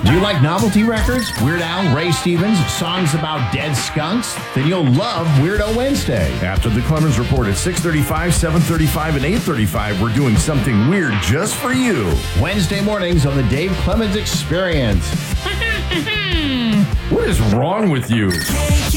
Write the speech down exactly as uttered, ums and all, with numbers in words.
Do you like novelty records? Weird Al, Ray Stevens, songs about dead skunks? Then you'll love Weirdo Wednesday. After the Clemens Report at six thirty-five, seven thirty-five, and eight thirty-five, we're doing something weird just for you. Wednesday mornings on the Dave Clemens Experience. What is wrong with you?